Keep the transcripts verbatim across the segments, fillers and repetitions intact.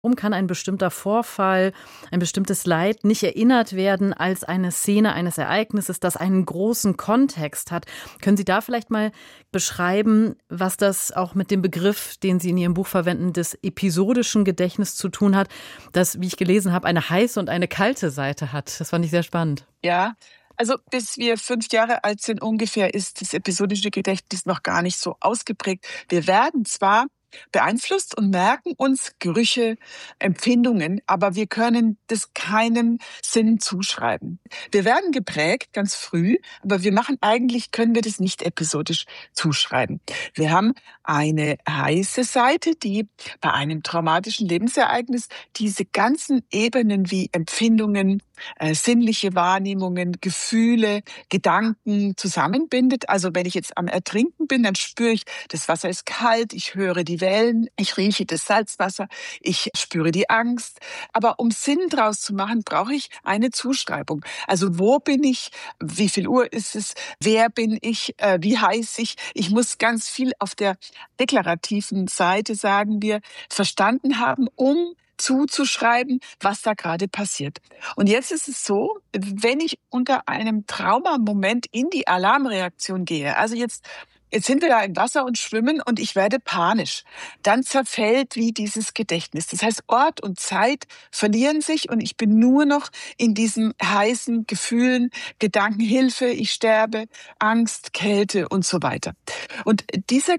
Warum kann ein bestimmter Vorfall, ein bestimmtes Leid nicht erinnert werden als eine Szene eines Ereignisses, das einen großen Kontext hat? Können Sie da vielleicht mal beschreiben, was das auch mit dem Begriff, den Sie in Ihrem Buch verwenden, des episodischen Gedächtnisses zu tun hat, das, wie ich gelesen habe, eine heiße und eine kalte Seite hat? Das fand ich sehr spannend. Ja, also bis wir fünf Jahre alt sind ungefähr, ist das episodische Gedächtnis noch gar nicht so ausgeprägt. Wir werden zwar beeinflusst und merken uns Gerüche, Empfindungen, aber wir können das keinem Sinn zuschreiben. Wir werden geprägt ganz früh, aber wir machen eigentlich, können wir das nicht episodisch zuschreiben. Wir haben eine heiße Seite, die bei einem traumatischen Lebensereignis diese ganzen Ebenen wie Empfindungen, äh, sinnliche Wahrnehmungen, Gefühle, Gedanken zusammenbindet. Also wenn ich jetzt am Ertrinken bin, dann spüre ich, das Wasser ist kalt, ich höre die Wellen, ich rieche das Salzwasser, ich spüre die Angst. Aber um Sinn draus zu machen, brauche ich eine Zuschreibung. Also wo bin ich? Wie viel Uhr ist es? Wer bin ich? Äh, wie heiß ich? Ich muss ganz viel auf der deklarativen Seite, sagen wir, verstanden haben, um zuzuschreiben, was da gerade passiert. Und jetzt ist es so, wenn ich unter einem Traumamoment in die Alarmreaktion gehe, also jetzt Jetzt sind wir da im Wasser und schwimmen und ich werde panisch. Dann zerfällt wie dieses Gedächtnis. Das heißt, Ort und Zeit verlieren sich und ich bin nur noch in diesen heißen Gefühlen, Gedanken, Hilfe, ich sterbe, Angst, Kälte und so weiter. Und dieser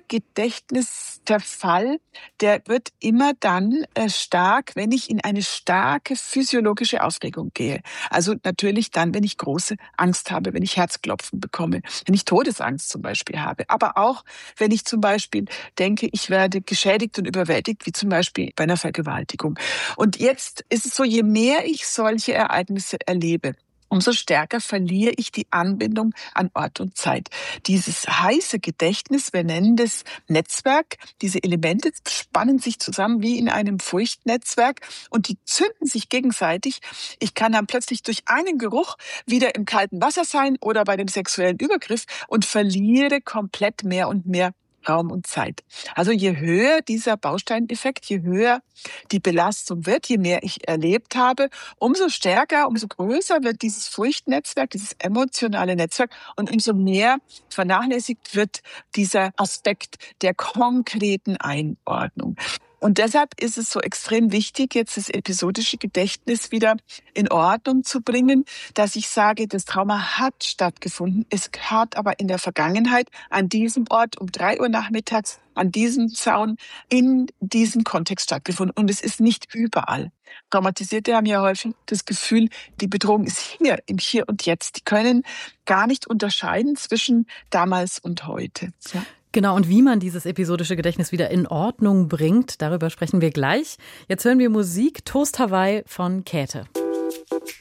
Gedächtniszerfall, der wird immer dann äh, stark, wenn ich in eine starke physiologische Aufregung gehe. Also natürlich dann, wenn ich große Angst habe, wenn ich Herzklopfen bekomme, wenn ich Todesangst zum Beispiel habe. Aber auch, wenn ich zum Beispiel denke, ich werde geschädigt und überwältigt, wie zum Beispiel bei einer Vergewaltigung. Und jetzt ist es so, je mehr ich solche Ereignisse erlebe, umso stärker verliere ich die Anbindung an Ort und Zeit. Dieses heiße Gedächtnis, wir nennen das Netzwerk, diese Elemente spannen sich zusammen wie in einem Furchtnetzwerk und die zünden sich gegenseitig. Ich kann dann plötzlich durch einen Geruch wieder im kalten Wasser sein oder bei dem sexuellen Übergriff und verliere komplett mehr und mehr Raum und Zeit. Also je höher dieser Bausteineffekt, je höher die Belastung wird, je mehr ich erlebt habe, umso stärker, umso größer wird dieses Furchtnetzwerk, dieses emotionale Netzwerk und umso mehr vernachlässigt wird dieser Aspekt der konkreten Einordnung. Und deshalb ist es so extrem wichtig, jetzt das episodische Gedächtnis wieder in Ordnung zu bringen, dass ich sage, das Trauma hat stattgefunden. Es hat aber in der Vergangenheit an diesem Ort um drei Uhr nachmittags an diesem Zaun in diesem Kontext stattgefunden. Und es ist nicht überall. Traumatisierte haben ja häufig das Gefühl, die Bedrohung ist hier, im Hier und Jetzt. Die können gar nicht unterscheiden zwischen damals und heute. Ja. Genau, und wie man dieses episodische Gedächtnis wieder in Ordnung bringt, darüber sprechen wir gleich. Jetzt hören wir Musik, Toast Hawaii von Käthe.